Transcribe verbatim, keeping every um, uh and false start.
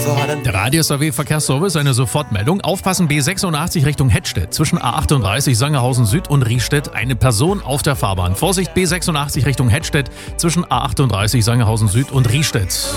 Der Radius A W Verkehrsservice, eine Sofortmeldung. Aufpassen, B sechsundachtzig Richtung Hettstedt. Zwischen A achtunddreißig Sangerhausen Süd und Riestedt eine Person auf der Fahrbahn. Vorsicht, B sechsundachtzig Richtung Hettstedt. Zwischen A achtunddreißig Sangerhausen Süd und Riestedt.